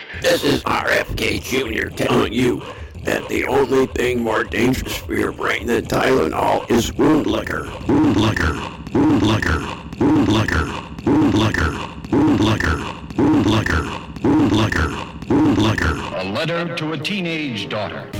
This is RFK Jr. telling you that the only thing more dangerous for your brain than Tylenol is wound liquor. Wound liquor. Wound liquor. Wound liquor. Wound liquor. Wound liquor. Wound liquor. Wound liquor. Wound liquor. A letter to a teenage daughter.